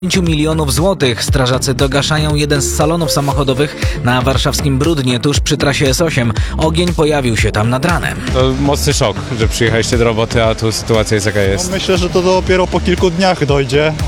5 milionów złotych strażacy dogaszają jeden z salonów samochodowych na warszawskim Brudnie, tuż przy trasie S8. Ogień pojawił się tam nad ranem. To mocny szok, że przyjechaliście do roboty, a tu sytuacja jest jaka jest. Myślę, że to dopiero po kilku dniach dojdzie.